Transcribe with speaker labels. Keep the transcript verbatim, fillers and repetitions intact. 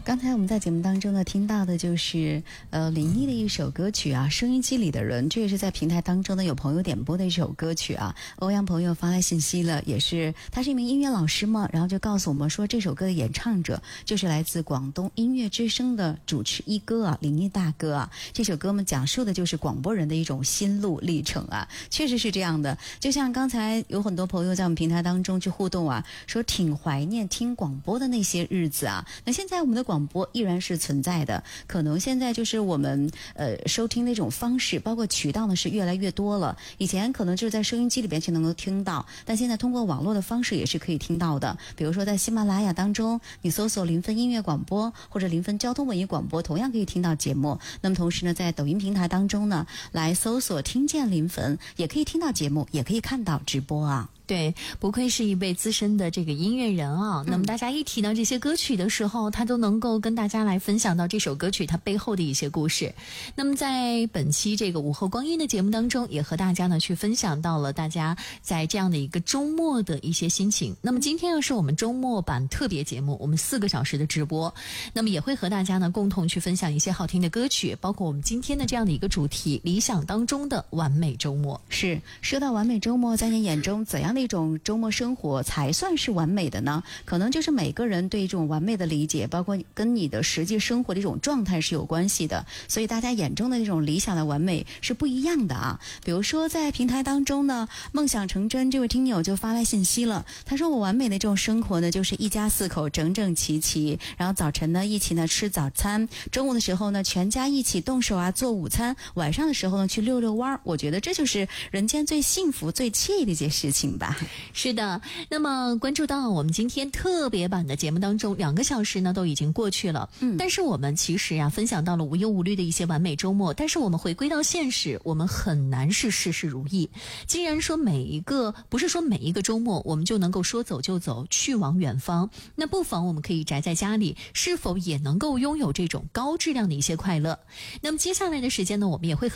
Speaker 1: 刚才我们在节目当中呢听到的就是呃林忆的一首歌曲啊，收音机里的人，这也是在平台当中呢有朋友点播的一首歌曲啊。欧阳朋友发来信息了，也是他是一名音乐老师嘛，然后就告诉我们说这首歌的演唱者就是来自广东音乐之声的主持一哥啊，林忆大哥啊。这首歌们讲述的就是广播人的一种心路历程啊，确实是这样的。就像刚才有很多朋友在我们平台当中去互动啊，说挺怀念听广播的那些日子啊。那现在我们的广播依然是存在的，可能现在就是我们呃收听那种方式包括渠道呢是越来越多了。以前可能就是在收音机里边就能够听到，但现在通过网络的方式也是可以听到的。比如说在喜马拉雅当中，你搜索零分音乐广播或者零分交通文艺广播，同样可以听到节目。那么同时呢，在抖音平台当中呢，来搜索听见零分，也可以听到节目，也可以看到直播啊。
Speaker 2: 对，不愧是一位资深的这个音乐人啊。那么大家一提到这些歌曲的时候，他都能够跟大家来分享到这首歌曲它背后的一些故事。那么在本期这个午后光阴的节目当中，也和大家呢去分享到了大家在这样的一个周末的一些心情。那么今天呢是我们周末版特别节目，我们四个小时的直播，那么也会和大家呢共同去分享一些好听的歌曲，包括我们今天的这样的一个主题，理想当中的完美周末。
Speaker 1: 是，说到完美周末，在你眼中怎样的一种周末生活才算是完美的呢？可能就是每个人对这种完美的理解，包括跟你的实际生活的一种状态是有关系的，所以大家眼中的那种理想的完美是不一样的啊。比如说在平台当中呢，梦想成真这位听友就发来信息了，他说我完美的这种生活呢，就是一家四口整整齐齐，然后早晨呢一起呢吃早餐，中午的时候呢全家一起动手啊做午餐，晚上的时候呢去溜溜弯，我觉得这就是人间最幸福最惬意的一件事情吧。
Speaker 2: 是的，那么关注到我们今天特别版的节目当中，两个小时呢都已经过去了，嗯，但是我们其实呀、啊、分享到了无忧无虑的一些完美周末，但是我们回归到现实，我们很难是事事如意。既然说每一个不是说每一个周末我们就能够说走就走，去往远方，那不妨我们可以宅在家里，是否也能够拥有这种高质量的一些快乐？那么接下来的时间呢，我们也会和